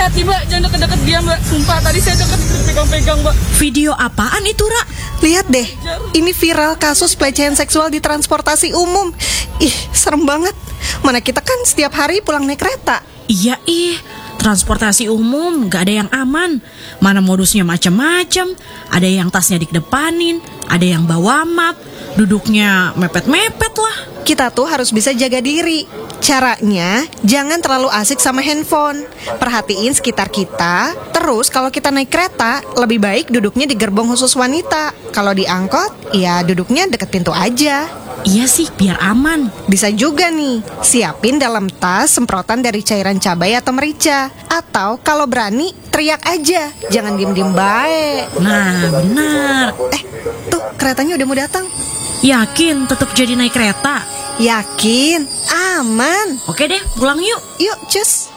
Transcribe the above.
hati-hati Mbak, jangan deket-deket dia Mbak. Sumpah tadi saya deket pegang-pegang Mbak. Video apaan itu, Ra? Lihat deh, ini viral kasus pelecehan seksual di transportasi umum. Ih, serem banget. Mana kita kan setiap hari pulang naik kereta. Iya, transportasi umum gak ada yang aman. Mana modusnya macam-macam. Ada yang tasnya dikedepanin, ada yang bawa map, duduknya mepet-mepet lah. Kita tuh harus bisa jaga diri. Caranya, jangan terlalu asik sama handphone. Perhatiin sekitar kita. Terus kalau kita naik kereta, lebih baik duduknya di gerbong khusus wanita. Kalau di angkot, ya duduknya deket pintu aja. Iya sih, biar aman. Bisa juga nih, siapin dalam tas semprotan dari cairan cabai atau merica. Atau kalau berani, teriak aja. Jangan diem-diem baik. Nah, benar. Tuh keretanya udah mau datang. Yakin tetap jadi naik kereta? Yakin, aman. Oke deh, pulang yuk. Yuk, cus.